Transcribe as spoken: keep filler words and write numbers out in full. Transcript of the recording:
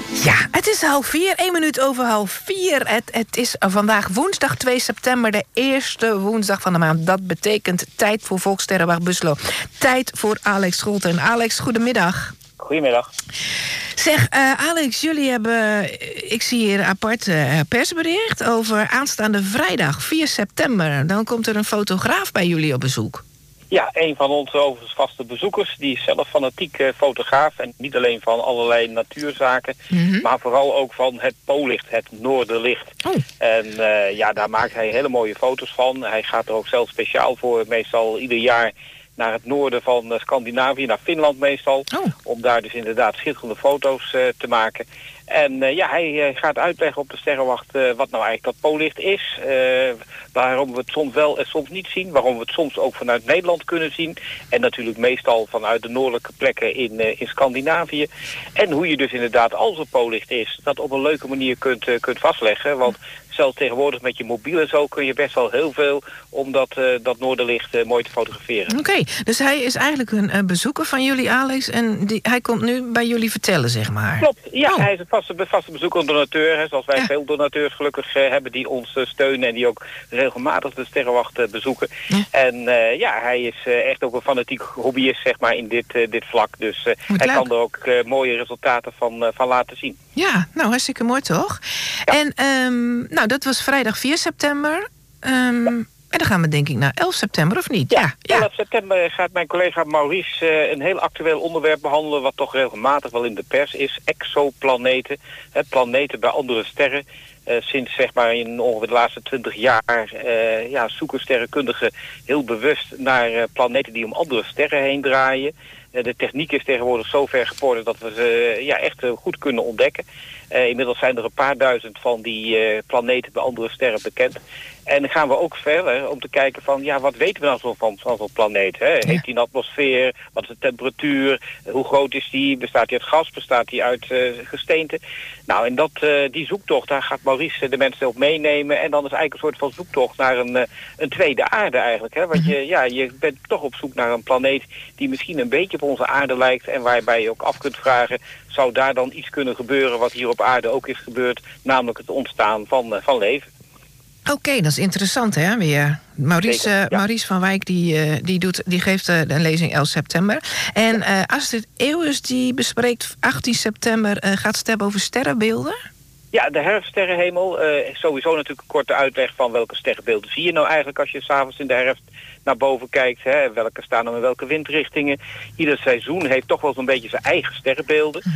Ja, het is half vier, één minuut over half vier. Het, het is vandaag woensdag twee september, de eerste woensdag van de maand. Dat betekent tijd voor Volkssterrenwacht Buslo. Tijd voor Alex Scholten. Alex, goedemiddag. Goedemiddag. Zeg, uh, Alex, jullie hebben, ik zie hier een apart uh, persbericht over aanstaande vrijdag, vier september. Dan komt er een fotograaf bij jullie op bezoek. Ja, een van onze overigens vaste bezoekers. Die is zelf fanatiek uh, fotograaf. En niet alleen van allerlei natuurzaken. Mm-hmm. Maar vooral ook van het Poollicht, het Noorderlicht. Oh. En uh, ja, daar maakt hij hele mooie foto's van. Hij gaat er ook zelf speciaal voor, meestal ieder jaar, naar het noorden van uh, Scandinavië, naar Finland meestal. Oh. Om daar dus inderdaad schitterende foto's uh, te maken. En uh, ja, hij uh, gaat uitleggen op de Sterrenwacht uh, wat nou eigenlijk dat Poollicht is. Uh, waarom we het soms wel en soms niet zien. Waarom we het soms ook vanuit Nederland kunnen zien. En natuurlijk meestal vanuit de noordelijke plekken in, uh, in Scandinavië. En hoe je dus inderdaad, als er Poollicht is, dat op een leuke manier kunt, uh, kunt vastleggen. Want zelfs tegenwoordig met je mobiel en zo kun je best wel heel veel om dat, uh, dat Noorderlicht uh, mooi te fotograferen. Oké, okay, dus hij is eigenlijk een uh, bezoeker van jullie, Alex. En die, hij komt nu bij jullie vertellen, zeg maar. Klopt, ja, oh. hij is een vaste, vaste bezoeker, een donateur. Hè, zoals wij ja. veel donateurs gelukkig uh, hebben die ons uh, steunen en die ook regelmatig de Sterrenwacht uh, bezoeken. Ja. En uh, ja, hij is uh, echt ook een fanatiek hobbyist, zeg maar, in dit, uh, dit vlak. Dus uh, hij leuk. kan er ook uh, mooie resultaten van, uh, van laten zien. Ja, nou hartstikke mooi toch? Ja. En um, nou, dat was vrijdag vier september. Um, ja. En dan gaan we denk ik naar elf september, of niet? Ja, ja. elf september gaat mijn collega Maurice uh, een heel actueel onderwerp behandelen, wat toch regelmatig wel in de pers is. Exoplaneten, hè, planeten bij andere sterren. Uh, sinds zeg maar in ongeveer de laatste twintig jaar uh, ja, zoeken sterrenkundigen heel bewust naar uh, planeten die om andere sterren heen draaien. Uh, de techniek is tegenwoordig zo ver gevorderd dat we ze uh, ja, echt uh, goed kunnen ontdekken. Uh, inmiddels zijn er een paar duizend van die uh, planeten bij andere sterren bekend. En dan gaan we ook verder om te kijken van, ja, wat weten we nou zo van, van zo'n planeet? Hè? Heeft hij een atmosfeer? Wat is de temperatuur? Hoe groot is die? Bestaat hij uit gas? Bestaat hij uit uh, gesteente? Nou, en dat, uh, die zoektocht, daar gaat Maurice de mensen op meenemen. En dan is eigenlijk een soort van zoektocht naar een, uh, een tweede aarde eigenlijk. Hè? Want je, ja, je bent toch op zoek naar een planeet die misschien een beetje op onze aarde lijkt. En waarbij je ook af kunt vragen, zou daar dan iets kunnen gebeuren wat hier op aarde ook is gebeurd? Namelijk het ontstaan van, uh, van leven. Oké, okay, dat is interessant, hè, weer. Maurice, uh, ja. Maurice van Wijk die, uh, die, doet, die geeft uh, een lezing elf september. En uh, Astrid Eeuwens die bespreekt achttien september, uh, gaat het hebben over sterrenbeelden? Ja, de herfststerrenhemel. Uh, sowieso natuurlijk een korte uitleg van welke sterrenbeelden zie je nou eigenlijk als je 's avonds in de herfst naar boven kijkt. Hè? Welke staan er in welke windrichtingen. Ieder seizoen heeft toch wel zo'n beetje zijn eigen sterrenbeelden.